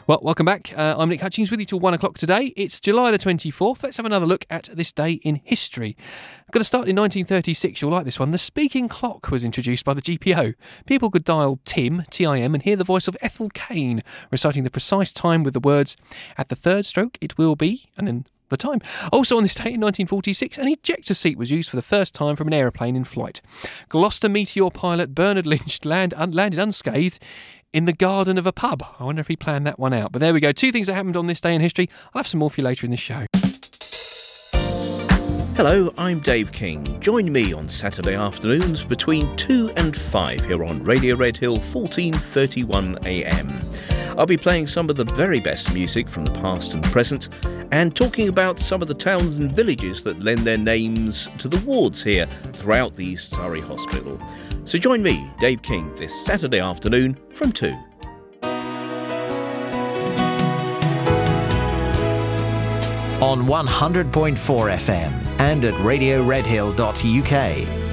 Well, welcome back. I'm Nick Hutchings with you till 1 o'clock today. It's July the 24th. Let's have another look at this day in history. I'm going to start in 1936. You'll like this one. The speaking clock was introduced by the GPO. People could dial TIM, T-I-M, and hear the voice of Ethel Kane reciting the precise time with the words, "At the third stroke it will be," and then the time. Also on this day in 1946, an ejector seat was used for the first time from an aeroplane in flight. Gloucester Meteor pilot Bernard Lynch landed unscathed in the garden of a pub. I wonder if he planned that one out. But there we go. Two things that happened on this day in history. I'll have some more for you later in the show. Hello, I'm Dave King. Join me on Saturday afternoons between 2 and 5 here on Radio Red Hill 1431 AM. I'll be playing some of the very best music from the past and present and talking about some of the towns and villages that lend their names to the wards here throughout the East Surrey Hospital. So join me, Dave King, this Saturday afternoon from 2. On 100.4 FM and at radioredhill.uk.